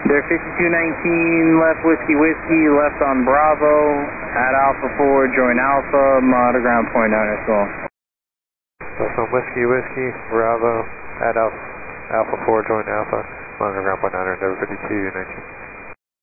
They're 5219, left Whiskey Whiskey, left on Bravo, at Alpha 4, join Alpha, monitor ground point 9 as well. Left on Whiskey Whiskey, Bravo, at Alpha 4, join Alpha, monitor ground point 9, Endeavour 5219.